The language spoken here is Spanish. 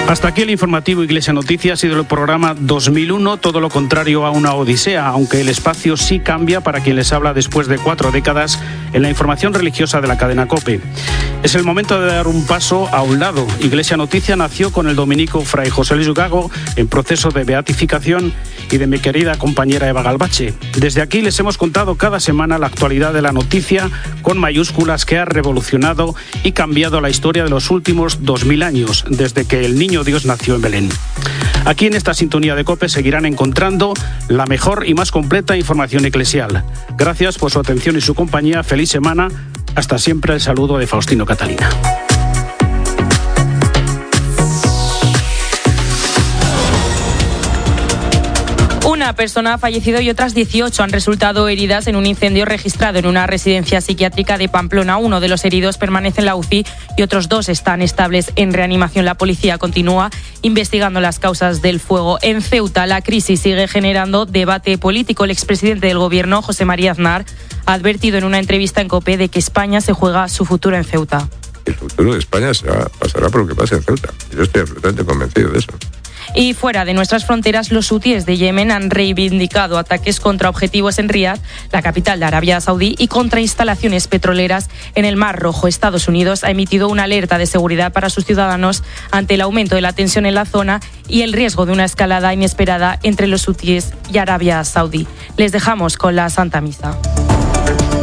Hasta aquí el informativo Iglesia Noticias y del programa 2001, todo lo contrario a una odisea, aunque el espacio sí cambia para quien les habla después de 4 décadas en la información religiosa de la cadena COPE. Es el momento de dar un paso a un lado. Iglesia Noticia nació con el dominico Fray José Luis Gago en proceso de beatificación y de mi querida compañera Eva Galbache. Desde aquí les hemos contado cada semana la actualidad de la noticia con mayúsculas que ha revolucionado y cambiado la historia de los últimos 2000 años, desde que el niño Dios nació en Belén. Aquí en esta sintonía de COPE seguirán encontrando la mejor y más completa información eclesial. Gracias por su atención y su compañía. Feliz semana. Hasta siempre, el saludo de Faustino Catalina. Una persona ha fallecido y otras 18 han resultado heridas en un incendio registrado en una residencia psiquiátrica de Pamplona. Uno de los heridos permanece en la UCI y otros 2 están estables en reanimación. La policía continúa investigando las causas del fuego. En Ceuta, la crisis sigue generando debate político. El expresidente del gobierno, José María Aznar, ha advertido en una entrevista en COPE de que España se juega su futuro en Ceuta. El futuro de España pasará por lo que pase en Ceuta. Yo estoy absolutamente convencido de eso. Y fuera de nuestras fronteras, los hutíes de Yemen han reivindicado ataques contra objetivos en Riad, la capital de Arabia Saudí, y contra instalaciones petroleras en el Mar Rojo. Estados Unidos ha emitido una alerta de seguridad para sus ciudadanos ante el aumento de la tensión en la zona y el riesgo de una escalada inesperada entre los hutíes y Arabia Saudí. Les dejamos con la Santa Misa.